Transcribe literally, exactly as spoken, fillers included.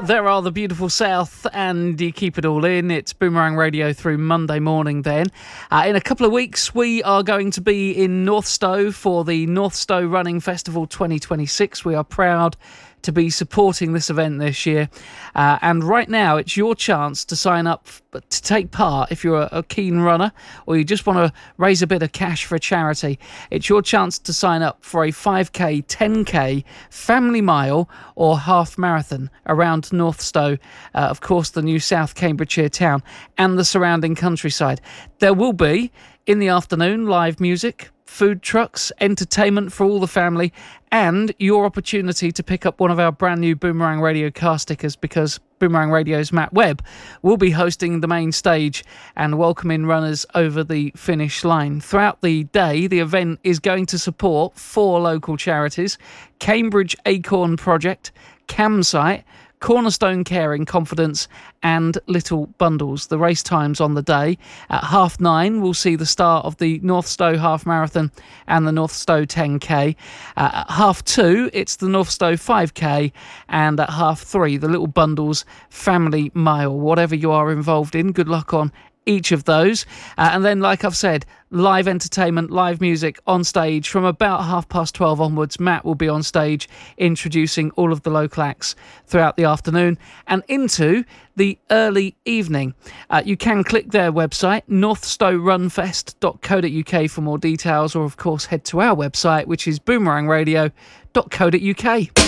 There are the beautiful South, and you keep it all in. It's Boomerang Radio through Monday morning then. Uh, in a couple of weeks, we are going to be in Northstowe for the Northstowe Running Festival twenty twenty-six. We are proud to be supporting this event this year. Uh, and right now, it's your chance to sign up f- to take part if you're a, a keen runner or you just want to raise a bit of cash for a charity. It's your chance to sign up for a five K, ten K, family mile or half marathon around Northstowe, uh, of course, the new South Cambridgeshire town and the surrounding countryside. There will be, in the afternoon, live music, food trucks, entertainment for all the family, and your opportunity to pick up one of our brand new Boomerang Radio car stickers, because Boomerang Radio's Matt Webb will be hosting the main stage and welcoming runners over the finish line. Throughout the day, the event is going to support four local charities: Cambridge Acorn Project, Campsite, Cornerstone Caring, Confidence and Little Bundles. The race times on the day: at half nine we'll see the start of the Northstowe Half Marathon and the Northstowe ten K. Uh, at half two it's the Northstowe five K, and at half three the Little Bundles Family Mile. Whatever you are involved in, good luck on each of those. Uh, and then, like I've said, live entertainment, live music on stage from about half past twelve onwards. Matt will be on stage introducing all of the local acts throughout the afternoon and into the early evening. Uh, you can click their website, northstowe run fest dot co dot uk, for more details, or of course head to our website, which is boomerang radio dot co dot uk.